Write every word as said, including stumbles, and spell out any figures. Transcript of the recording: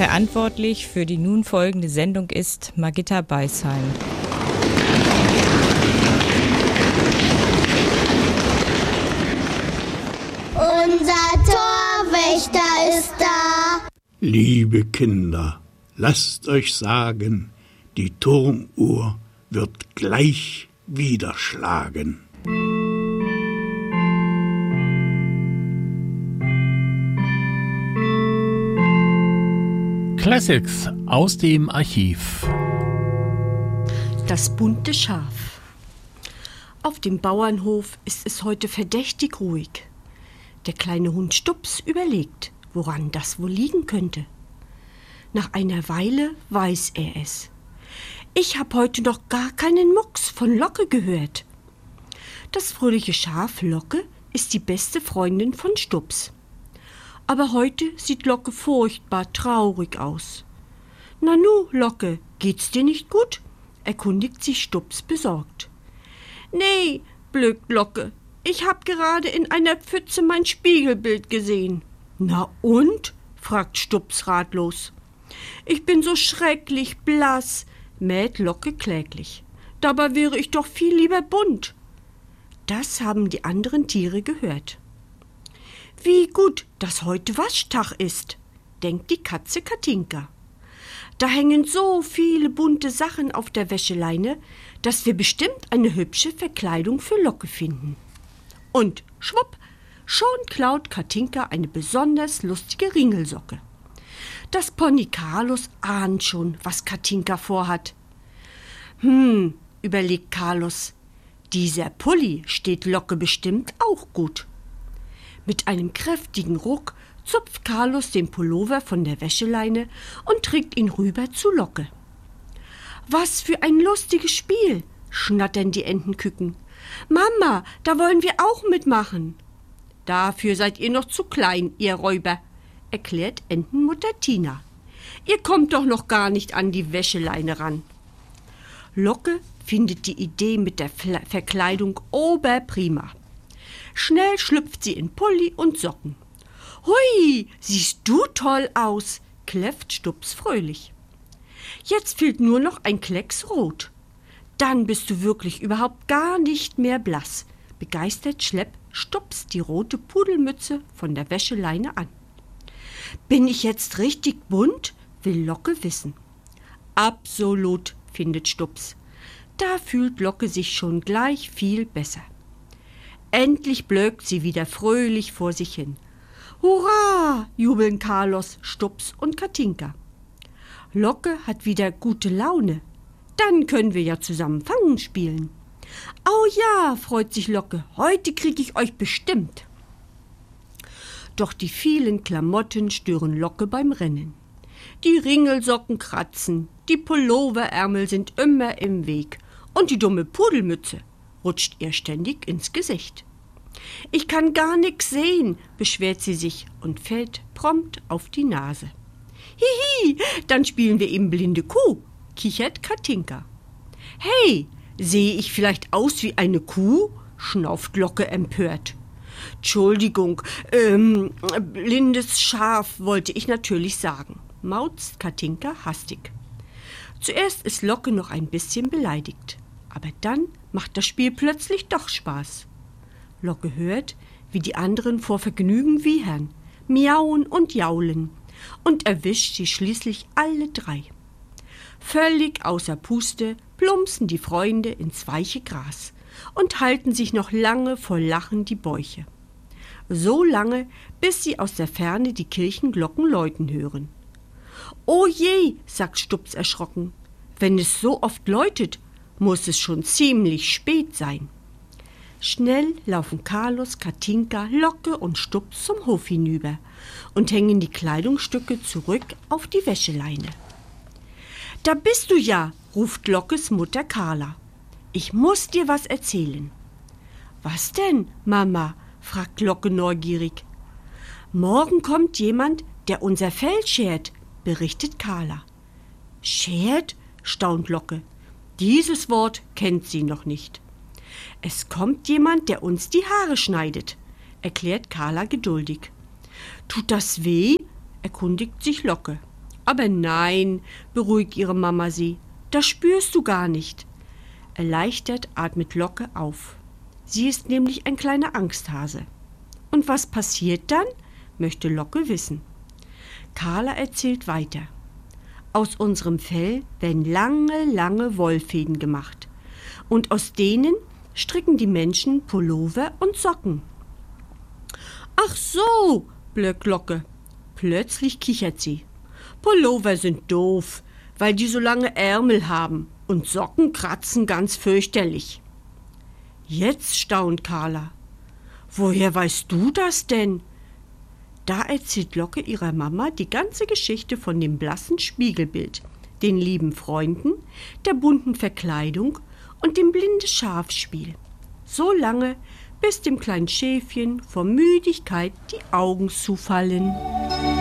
Verantwortlich für die nun folgende Sendung ist Margitta Beisheim. Unser Torwächter ist da. Liebe Kinder, lasst euch sagen, die Turmuhr wird gleich wieder schlagen. Classics aus dem Archiv. Das bunte Schaf. Auf dem Bauernhof ist es heute verdächtig ruhig. Der kleine Hund Stups überlegt, woran das wohl liegen könnte. Nach einer Weile weiß er es. Ich habe heute noch gar keinen Mucks von Locke gehört. Das fröhliche Schaf Locke ist die beste Freundin von Stups. Aber heute sieht Locke furchtbar traurig aus. »Nanu, Locke, geht's dir nicht gut?« erkundigt sich Stups besorgt. »Nee«, blökt Locke, »ich hab gerade in einer Pfütze mein Spiegelbild gesehen.« »Na und?«, fragt Stups ratlos. »Ich bin so schrecklich blass«, mäht Locke kläglich. »Dabei wäre ich doch viel lieber bunt.« Das haben die anderen Tiere gehört. »Wie gut, dass heute Waschtag ist«, denkt die Katze Katinka. »Da hängen so viele bunte Sachen auf der Wäscheleine, dass wir bestimmt eine hübsche Verkleidung für Locke finden.« Und schwupp, schon klaut Katinka eine besonders lustige Ringelsocke. Das Pony Carlos ahnt schon, was Katinka vorhat. »Hm«, überlegt Carlos, »dieser Pulli steht Locke bestimmt auch gut.« Mit einem kräftigen Ruck zupft Carlos den Pullover von der Wäscheleine und trägt ihn rüber zu Locke. »Was für ein lustiges Spiel«, schnattern die Entenküken. »Mama, da wollen wir auch mitmachen.« »Dafür seid ihr noch zu klein, ihr Räuber«, erklärt Entenmutter Tina. »Ihr kommt doch noch gar nicht an die Wäscheleine ran.« Locke findet die Idee mit der Fle- Verkleidung oberprima. Schnell schlüpft sie in Pulli und Socken. »Hui, siehst du toll aus«, kläfft Stups fröhlich. »Jetzt fehlt nur noch ein Klecks Rot. Dann bist du wirklich überhaupt gar nicht mehr blass«, begeistert schleppt Stups die rote Pudelmütze von der Wäscheleine an. »Bin ich jetzt richtig bunt?«, will Locke wissen. »Absolut«, findet Stups. Da fühlt Locke sich schon gleich viel besser. Endlich blökt sie wieder fröhlich vor sich hin. »Hurra«, jubeln Carlos, Stups und Katinka. Locke hat wieder gute Laune. Dann können wir ja zusammen Fangen spielen. »Oh ja«, freut sich Locke, »heute krieg ich euch bestimmt.« Doch die vielen Klamotten stören Locke beim Rennen. Die Ringelsocken kratzen, die Pulloverärmel sind immer im Weg und die dumme Pudelmütze rutscht ihr ständig ins Gesicht. »Ich kann gar nix sehen«, beschwert sie sich und fällt prompt auf die Nase. »Hihi, dann spielen wir eben blinde Kuh«, kichert Katinka. »Hey, sehe ich vielleicht aus wie eine Kuh?«, schnauft Locke empört. »Entschuldigung, ähm, blindes Schaf wollte ich natürlich sagen«, mauzt Katinka hastig. Zuerst ist Locke noch ein bisschen beleidigt, aber dann macht das Spiel plötzlich doch Spaß. Locke hört, wie die anderen vor Vergnügen wiehern, miauen und jaulen und erwischt sie schließlich alle drei. Völlig außer Puste plumpsen die Freunde ins weiche Gras und halten sich noch lange vor Lachen die Bäuche. So lange, bis sie aus der Ferne die Kirchenglocken läuten hören. »Oh je«, sagt Stups erschrocken, »wenn es so oft läutet, muss es schon ziemlich spät sein.« Schnell laufen Carlos, Katinka, Locke und Stups zum Hof hinüber und hängen die Kleidungsstücke zurück auf die Wäscheleine. »Da bist du ja«, ruft Lockes Mutter Carla. »Ich muss dir was erzählen.« »Was denn, Mama?«, fragt Locke neugierig. »Morgen kommt jemand, der unser Fell schert«, berichtet Carla. »Schert?«, staunt Locke. Dieses Wort kennt sie noch nicht. »Es kommt jemand, der uns die Haare schneidet«, erklärt Carla geduldig. »Tut das weh?«, erkundigt sich Locke. Aber nein, beruhigt ihre Mama sie, das spürst du gar nicht. Erleichtert atmet Locke auf. Sie ist nämlich ein kleiner Angsthase. Und was passiert dann, möchte Locke wissen. Carla erzählt weiter. Aus unserem Fell werden lange, lange Wollfäden gemacht. Und aus denen stricken die Menschen Pullover und Socken. Ach so, blökt Locke. Plötzlich kichert sie. Pullover sind doof, weil die so lange Ärmel haben. Und Socken kratzen ganz fürchterlich. Jetzt staunt Carla. Woher weißt du das denn? Da erzählt Locke ihrer Mama die ganze Geschichte von dem blassen Spiegelbild, den lieben Freunden, der bunten Verkleidung und dem blinde Schafspiel. So lange, bis dem kleinen Schäfchen vor Müdigkeit die Augen zufallen.